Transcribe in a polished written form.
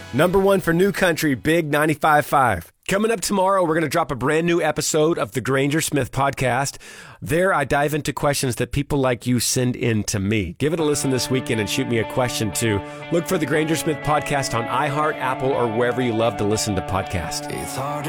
Number one for New Country, Big 95.5. Coming up tomorrow, we're going to drop a brand new episode of the Granger Smith Podcast. There, I dive into questions that people like you send in to me. Give it a listen this weekend and shoot me a question too. Look for the Granger Smith Podcast on iHeart, Apple, or wherever you love to listen to podcasts. It's hard